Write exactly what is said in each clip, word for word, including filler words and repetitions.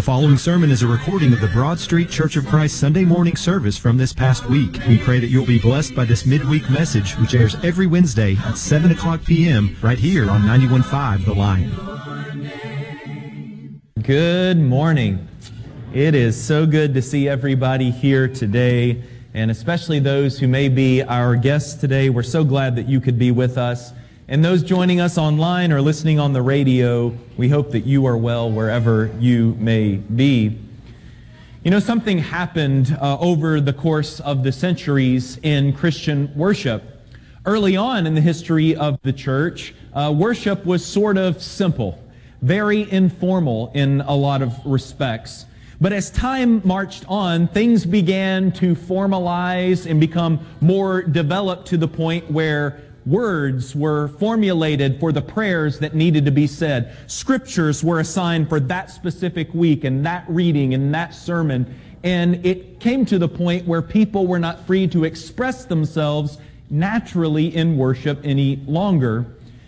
following sermon is a recording of the Broad Street Church of Christ Sunday morning service from this past week. We pray that you'll be blessed by this midweek message, which airs every Wednesday at seven o'clock p.m. right here on ninety-one point five The Lion. Good morning. It is so good to see everybody here today, and especially those who may be our guests today. We're so glad that you could be with us. And those joining us online or listening on the radio, we hope that you are well wherever you may be. You know, something happened uh, over the course of the centuries in Christian worship. Early on in the history of the church, uh, worship was sort of simple, very informal in a lot of respects. But as time marched on, things began to formalize and become more developed to the point where words were formulated for the prayers that needed to be said. Scriptures were assigned for that specific week and that reading and that sermon. And it came to the point where people were not free to express themselves naturally in worship any longer.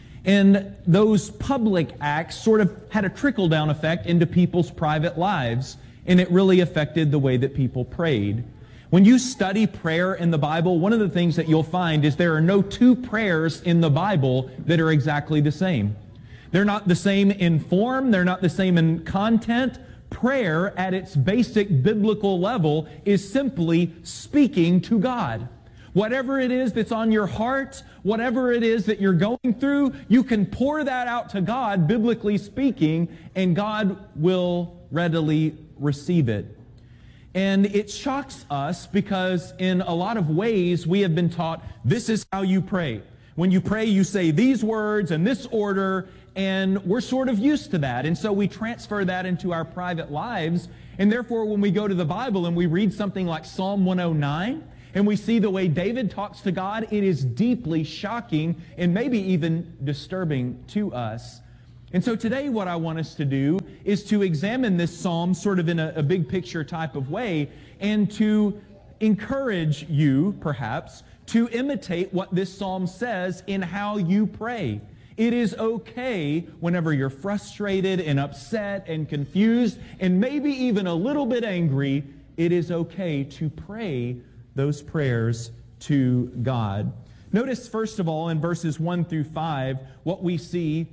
And those public acts sort of had a trickle-down effect into people's private lives. And it really affected the way that people prayed. When you study prayer in the Bible, one of the things that you'll find is there are no two prayers in the Bible that are exactly the same. They're not the same in form. They're not the same in content. Prayer at its basic biblical level is simply speaking to God. Whatever it is that's on your heart, whatever it is that you're going through, you can pour that out to God, biblically speaking, and God will readily receive it. And it shocks us because in a lot of ways we have been taught this is how you pray. When you pray, you say these words in this order, and we're sort of used to that. And so we transfer that into our private lives. And therefore, when we go to the Bible and we read something like Psalm one oh nine, and we see the way David talks to God, it is deeply shocking and maybe even disturbing to us. And so today what I want us to do is to examine this psalm sort of in a, a big picture type of way and to encourage you, perhaps, to imitate what this psalm says in how you pray. It is okay whenever you're frustrated and upset and confused and maybe even a little bit angry, it is okay to pray those prayers to God. Notice, first of all, in verses one through five, what we see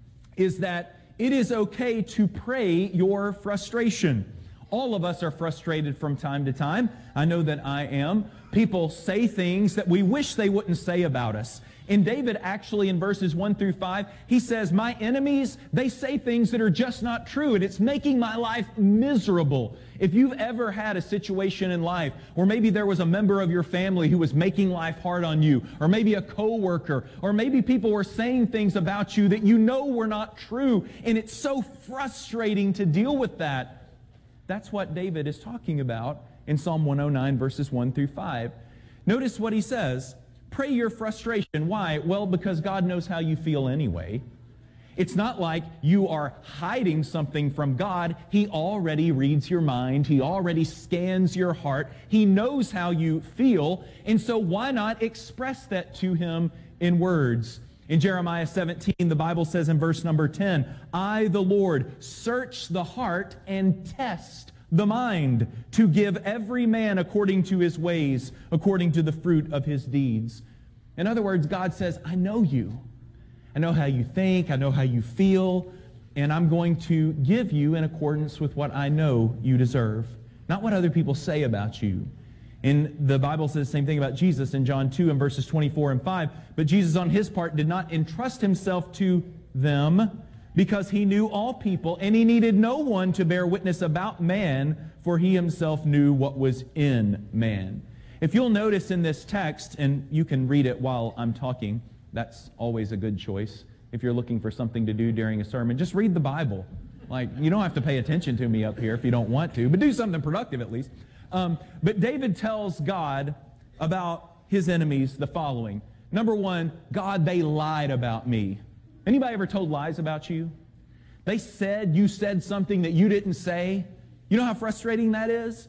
is that it is okay to pray your frustration. All of us are frustrated from time to time. I know that I am. People say things that we wish they wouldn't say about us. And David actually in verses one through five, he says, my enemies, they say things that are just not true, and it's making my life miserable. If you've ever had a situation in life where maybe there was a member of your family who was making life hard on you, or maybe a coworker, or maybe people were saying things about you that you know were not true, and it's so frustrating to deal with that, that's what David is talking about in Psalm one oh nine, verses one through five. Notice what he says. Pray your frustration. Why? Well, because God knows how you feel anyway. It's not like you are hiding something from God. He already reads your mind. He already scans your heart. He knows how you feel. And so why not express that to Him in words? In Jeremiah seventeen, the Bible says in verse number ten, I, the Lord, search the heart and test the mind to give every man according to his ways, according to the fruit of his deeds. In other words, God says, I know you. I know how you think. I know how you feel. And I'm going to give you in accordance with what I know you deserve, not what other people say about you. And the Bible says the same thing about Jesus in John two and verses twenty-four and five. But Jesus on his part did not entrust himself to them, because he knew all people, and he needed no one to bear witness about man, for he himself knew what was in man. If you'll notice in this text, and you can read it while I'm talking, that's always a good choice. If you're looking for something to do during a sermon, just read the Bible. Like, you don't have to pay attention to me up here if you don't want to, but do something productive at least. Um, but David tells God about his enemies the following. Number one, God, they lied about me. Anybody ever told lies about you? They said you said something that you didn't say. You know how frustrating that is?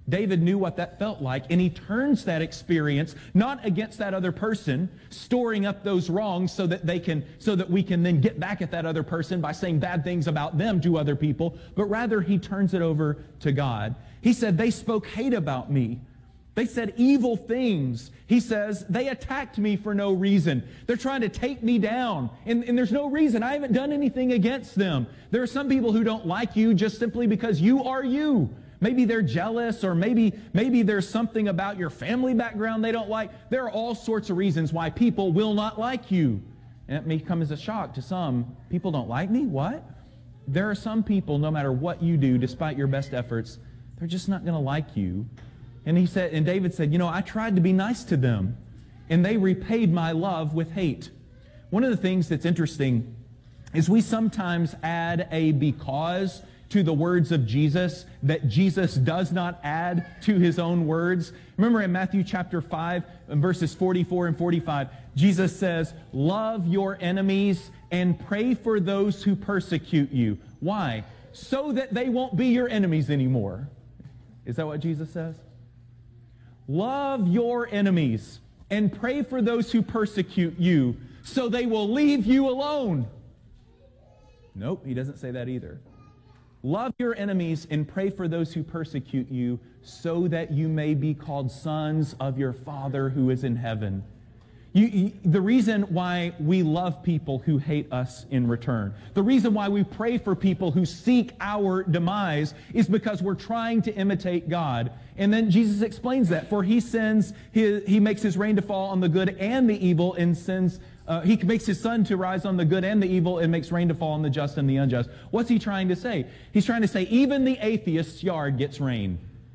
David knew what that felt like, and he turns that experience not against that other person, storing up those wrongs so that they can, so that we can then get back at that other person by saying bad things about them to other people, but rather he turns it over to God. He said, they spoke hate about me. They said evil things. He says, they attacked me for no reason. They're trying to take me down, and, and there's no reason. I haven't done anything against them. There are some people who don't like you just simply because you are you. Maybe they're jealous, or maybe, maybe there's something about your family background they don't like. There are all sorts of reasons why people will not like you. And it may come as a shock to some. People don't like me? What? There are some people, no matter what you do, despite your best efforts, they're just not going to like you. And he said, and David said, you know, I tried to be nice to them, and they repaid my love with hate. One of the things that's interesting is we sometimes add a because to the words of Jesus that Jesus does not add to his own words. Remember in Matthew chapter five, verses forty-four and forty-five, Jesus says, love your enemies and pray for those who persecute you. Why? So that they won't be your enemies anymore. Is that what Jesus says? Love your enemies and pray for those who persecute you so they will leave you alone. Nope, he doesn't say that either. Love your enemies and pray for those who persecute you so that you may be called sons of your Father who is in heaven. You, you, the reason why we love people who hate us in return, the reason why we pray for people who seek our demise is because we're trying to imitate God. And then Jesus explains that. For he sends, his, he makes his rain to fall on the good and the evil, and sends, uh, he makes his sun to rise on the good and the evil, and makes rain to fall on the just and the unjust. What's he trying to say? He's trying to say even the atheist's yard gets rain.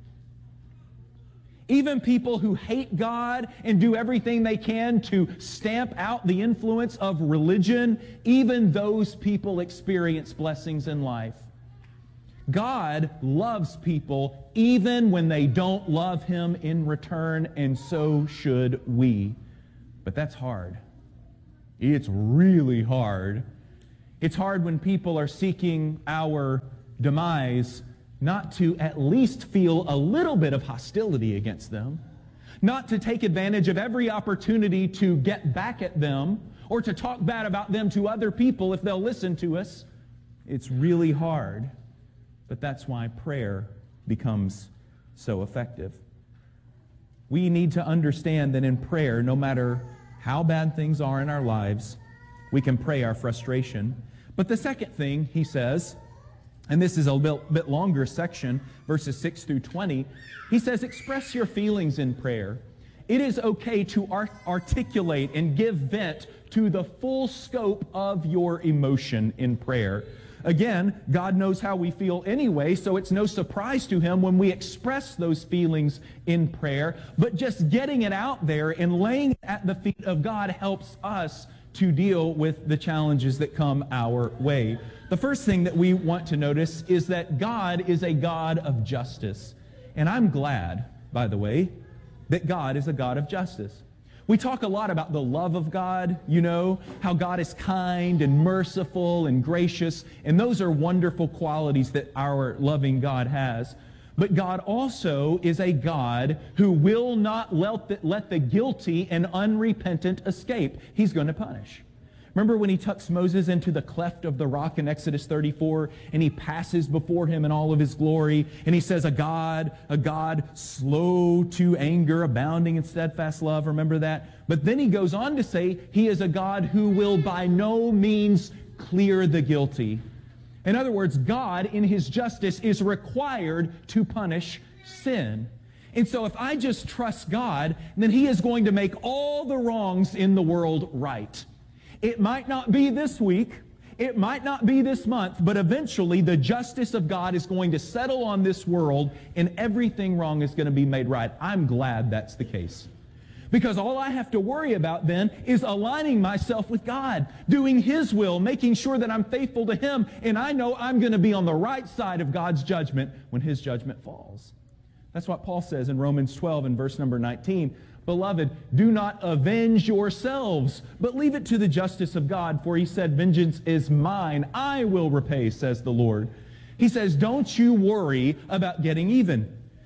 Even people who hate God and do everything they can to stamp out the influence of religion, even those people experience blessings in life. God loves people even when they don't love Him in return, and so should we. But that's hard. It's really hard. It's hard when people are seeking our demise, not to at least feel a little bit of hostility against them, not to take advantage of every opportunity to get back at them or to talk bad about them to other people if they'll listen to us. It's really hard, but that's why prayer becomes so effective. We need to understand that in prayer, no matter how bad things are in our lives, we can pray our frustration. But the second thing, he says, and this is a bit, bit longer section, verses six through twenty. He says, express your feelings in prayer. It is okay to art- articulate and give vent to the full scope of your emotion in prayer. Again, God knows how we feel anyway, so it's no surprise to Him when we express those feelings in prayer. But just getting it out there and laying it at the feet of God helps us to deal with the challenges that come our way. The first thing that we want to notice is that God is a God of justice. And I'm glad, by the way, that God is a God of justice. We talk a lot about the love of God, you know, how God is kind and merciful and gracious, and those are wonderful qualities that our loving God has. But God also is a God who will not let the, let the guilty and unrepentant escape. He's going to punish. Remember when He tucks Moses into the cleft of the rock in Exodus thirty-four, and He passes before him in all of His glory, and He says, a God, a God slow to anger, abounding in steadfast love. Remember that? But then He goes on to say He is a God who will by no means clear the guilty. In other words, God, in His justice, is required to punish sin. And so if I just trust God, then He is going to make all the wrongs in the world right. It might not be this week, it might not be this month, but eventually the justice of God is going to settle on this world, and everything wrong is going to be made right. I'm glad that's the case. Because all I have to worry about then is aligning myself with God, doing His will, making sure that I'm faithful to Him, and I know I'm going to be on the right side of God's judgment when His judgment falls. That's what Paul says in Romans twelve and verse number nineteen. Beloved, do not avenge yourselves, but leave it to the justice of God, for He said, vengeance is mine, I will repay, says the Lord. He says, don't you worry about getting even.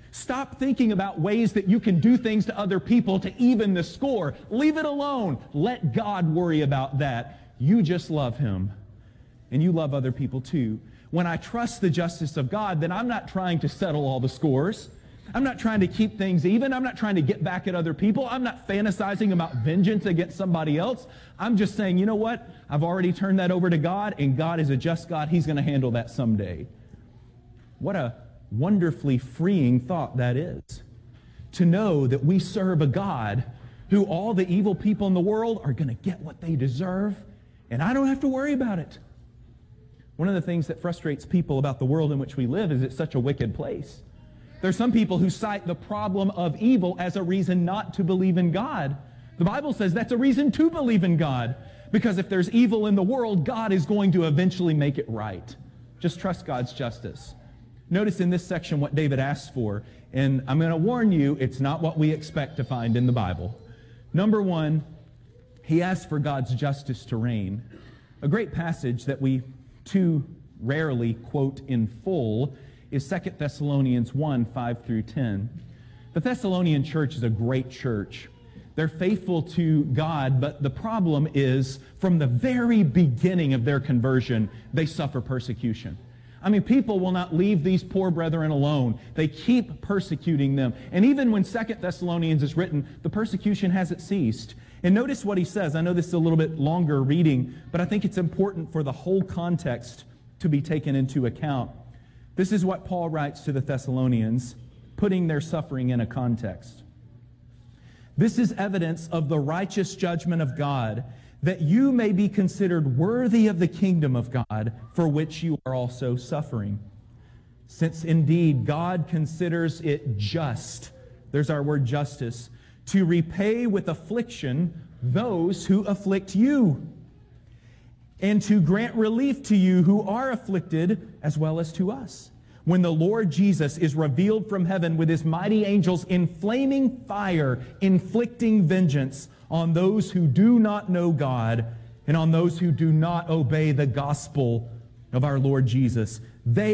Stop thinking about ways that you can do things to other people to even the score. Leave it alone. Let God worry about that. You just love Him. And you love other people too. When I trust the justice of God, then I'm not trying to settle all the scores. I'm not trying to keep things even. I'm not trying to get back at other people. I'm not fantasizing about vengeance against somebody else. I'm just saying, you know what? I've already turned that over to God, and God is a just God. He's going to handle that someday. What a wonderfully freeing thought that is. To know that we serve a God who all the evil people in the world are going to get what they deserve, and I don't have to worry about it. One of the things that frustrates people about the world in which we live is it's such a wicked place. There are some people who cite the problem of evil as a reason not to believe in God. The Bible says that's a reason to believe in God, because if there's evil in the world, God is going to eventually make it right. Just trust God's justice. Notice in this section what David asks for, and I'm going to warn you, it's not what we expect to find in the Bible. Number one, he asks for God's justice to reign. A great passage that we too rarely quote in full is Second Thessalonians one, five through ten. The Thessalonian church is a great church. They're faithful to God, but the problem is, from the very beginning of their conversion, they suffer persecution. I mean, people will not leave these poor brethren alone. They keep persecuting them. And even when Second Thessalonians is written, the persecution hasn't ceased. And notice what he says. I know this is a little bit longer reading, but I think it's important for the whole context to be taken into account. This is what Paul writes to the Thessalonians, putting their suffering in a context. This is evidence of the righteous judgment of God, that you may be considered worthy of the kingdom of God, for which you are also suffering. Since indeed God considers it just, there's our word justice, to repay with affliction those who afflict you, and to grant relief to you who are afflicted, as well as to us, when the Lord Jesus is revealed from heaven with His mighty angels in flaming fire, inflicting vengeance on those who do not know God and on those who do not obey the gospel of our Lord Jesus. They